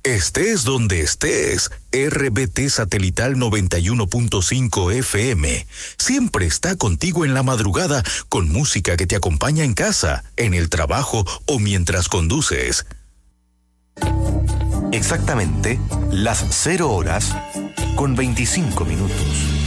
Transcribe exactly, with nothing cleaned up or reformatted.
Estés donde estés, R B T Satelital noventa y uno punto cinco F M siempre está contigo en la madrugada con música que te acompaña en casa, en el trabajo o mientras conduces. Exactamente las cero horas con veinticinco minutos.